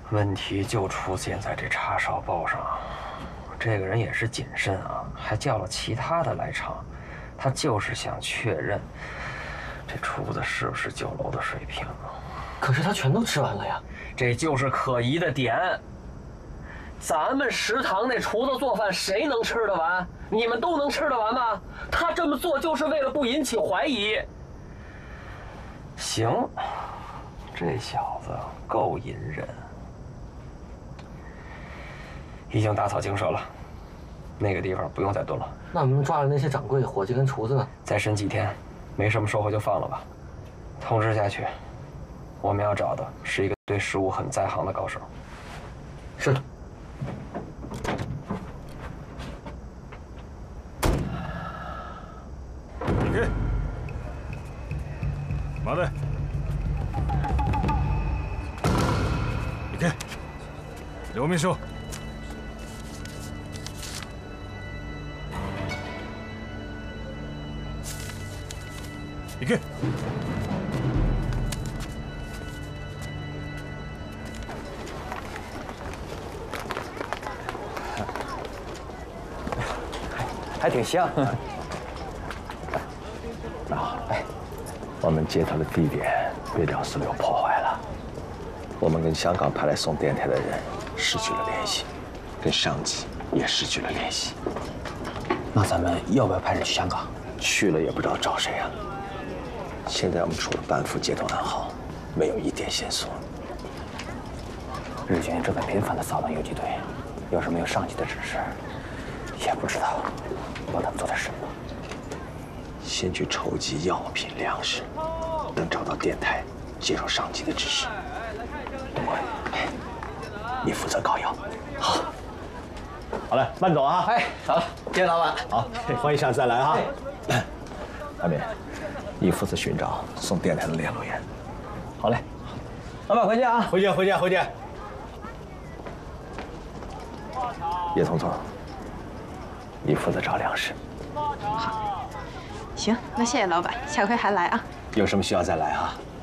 问题就出现在这叉烧包上。这个人也是谨慎啊，还叫了其他的来尝，他就是想确认这厨子是不是酒楼的水平啊。 可是他全都吃完了呀， 这就是可疑的点。咱们食堂那厨子做饭，谁能吃得完？你们都能吃得完吗？他这么做就是为了不引起怀疑。行，这小子够隐忍。已经打草惊蛇了，那个地方不用再蹲了。 那我们抓了那些掌柜、伙计跟厨子呢？ 再审几天，没什么收获就放了吧。通知下去，我们要找的是一个对食物很在行的高手。 是。 你看，妈的！你看，刘秘书。 你看， 还挺像。啊，哎，我们接头的地点被廖四六破坏了，我们跟香港派来送电台的人失去了联系，跟上级也失去了联系。 那咱们要不要派人去香港？ 去了也不知道找谁啊。 现在我们除了班副接头暗号，没有一点线索。 日军正在频繁地扫荡游击队，要是没有上级的指示，也不知道帮他们做点什么。 先去筹集药品、粮食，等找到电台，接受上级的指示。东贵，你负责搞药。好。好嘞，慢走啊！ 哎，走了，谢谢老板。 好，欢迎下次再来啊。阿敏。 你负责寻找送电台的联络员。 好嘞，老板回见啊！ 回见，回见，回见。 叶聪聪，你负责找粮食。 好，行，那谢谢老板，下回还来啊。 有什么需要再来啊？